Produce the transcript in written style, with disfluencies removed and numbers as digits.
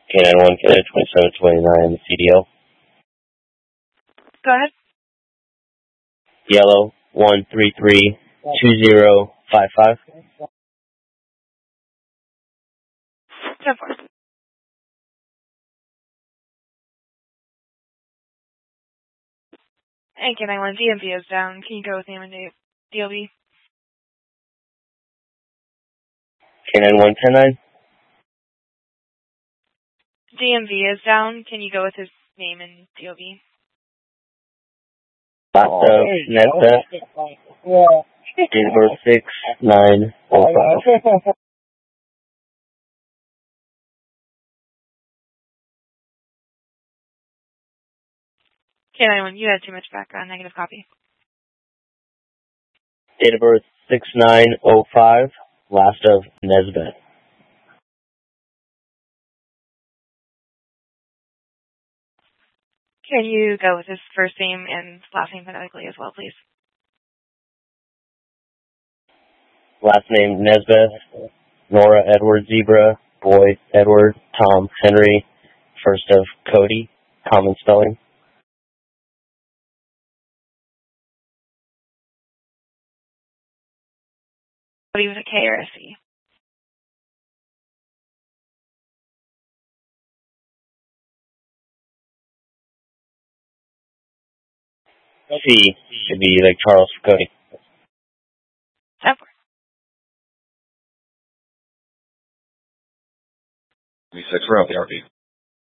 K91 Canada 2729 CDL. Go ahead. Yellow 1332055. Go for it. And K91 DMV is down. Can you go with name and date? DLB. K91 109. DMV is down. Can you go with his name and DLB? Last of Nesbeth. Date of birth 6905. K91, you had too much background. Negative copy. Date of birth 6905. Last of Nesbeth. Can you go with his first name and last name phonetically as well, please? Last name Nesbeth. Nora Edward Zebra. Boy Edward. Tom Henry. First of Cody. Common spelling. Cody with a K or a C? C should be like Charles for Cody. 10-4. V6, we're out the RV.